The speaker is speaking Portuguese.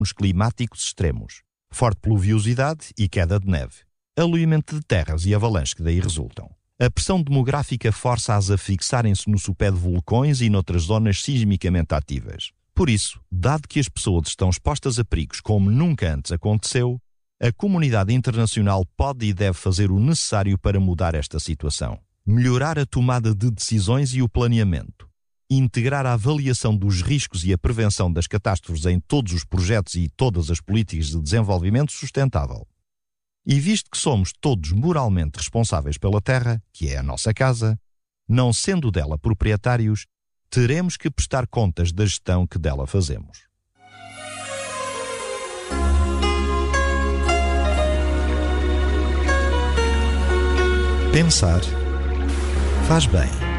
climáticos extremos, forte pluviosidade e queda de neve, aluiamento de terras e avalanches que daí resultam. A pressão demográfica força-as a fixarem-se no sopé de vulcões e noutras zonas sismicamente ativas. Por isso, dado que as pessoas estão expostas a perigos como nunca antes aconteceu, a comunidade internacional pode e deve fazer o necessário para mudar esta situação. Melhorar a tomada de decisões e o planeamento. Integrar a avaliação dos riscos e a prevenção das catástrofes em todos os projetos e todas as políticas de desenvolvimento sustentável. E visto que somos todos moralmente responsáveis pela Terra, que é a nossa casa, não sendo dela proprietários, teremos que prestar contas da gestão que dela fazemos. Pensar faz bem.